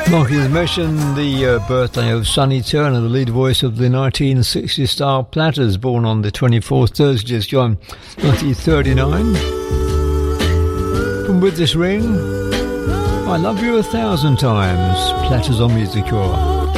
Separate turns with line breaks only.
Marking the mention the birthday of Sonny Turner, the lead voice of the 1960 style Platters, born on the 24th Thursday of June 1939. From With This Ring, I Love You 1,000 Times, Platters on Music Core.